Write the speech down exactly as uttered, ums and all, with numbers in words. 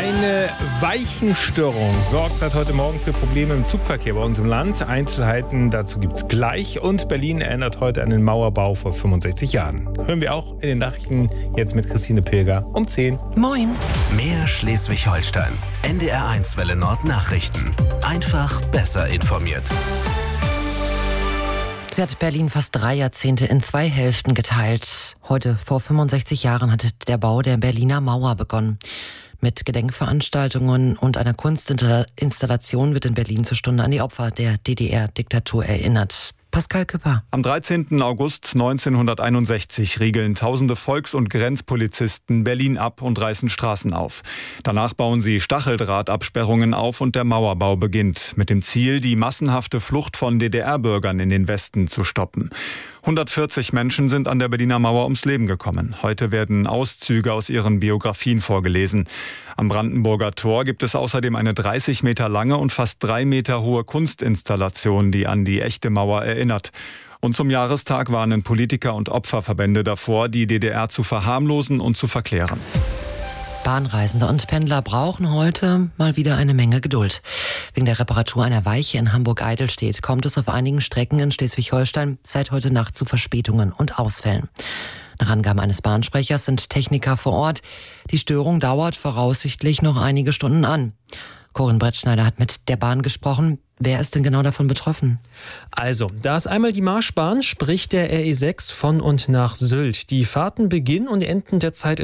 Eine Weichenstörung sorgt seit heute Morgen für Probleme im Zugverkehr bei uns im Land. Einzelheiten dazu gibt's gleich. Und Berlin erinnert heute an den Mauerbau vor fünfundsechzig Jahren. Hören wir auch in den Nachrichten jetzt mit Christine Pilger um zehn. Moin. Mehr Schleswig-Holstein. N D R eins Welle Nord Nachrichten. Einfach besser informiert. Sie hat Berlin fast drei Jahrzehnte in zwei Hälften geteilt. Heute vor fünfundsechzig Jahren hatte der Bau der Berliner Mauer begonnen. Mit Gedenkveranstaltungen und einer Kunstinstallation wird in Berlin zur Stunde an die Opfer der D D R-Diktatur erinnert. Pascal Küpper. Am dreizehnten August neunzehnhunderteinundsechzig riegeln tausende Volks- und Grenzpolizisten Berlin ab und reißen Straßen auf. Danach bauen sie Stacheldrahtabsperrungen auf und der Mauerbau beginnt, mit dem Ziel, die massenhafte Flucht von D D R-Bürgern in den Westen zu stoppen. hundertvierzig Menschen sind an der Berliner Mauer ums Leben gekommen. Heute werden Auszüge aus ihren Biografien vorgelesen. Am Brandenburger Tor gibt es außerdem eine dreißig Meter lange und fast drei Meter hohe Kunstinstallation, die an die echte Mauer erinnert. Und zum Jahrestag warnen Politiker und Opferverbände davor, die D D R zu verharmlosen und zu verklären. Bahnreisende und Pendler brauchen heute mal wieder eine Menge Geduld. Wegen der Reparatur einer Weiche in Hamburg-Eidelstedt kommt es auf einigen Strecken in Schleswig-Holstein seit heute Nacht zu Verspätungen und Ausfällen. Nach Angaben eines Bahnsprechers sind Techniker vor Ort. Die Störung dauert voraussichtlich noch einige Stunden an. Corinne Brettschneider hat mit der Bahn gesprochen. Wer ist denn genau davon betroffen? Also, da ist einmal die Marschbahn, sprich der R E sechs von und nach Sylt. Die Fahrten beginnen und enden derzeit